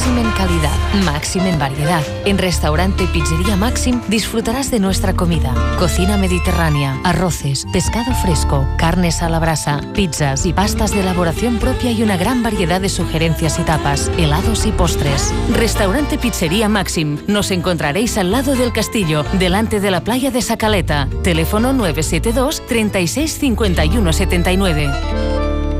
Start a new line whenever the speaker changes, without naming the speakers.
Máxim en calidad, máxim en variedad. En Restaurante Pizzería Máxim disfrutarás de nuestra comida. Cocina mediterránea, arroces, pescado fresco, carnes a la brasa, pizzas y pastas de elaboración propia y una gran variedad de sugerencias y tapas, helados y postres. Restaurante Pizzería Máxim. Nos encontraréis al lado del castillo, delante de la playa de Sacaleta. Teléfono 972 36 51 79.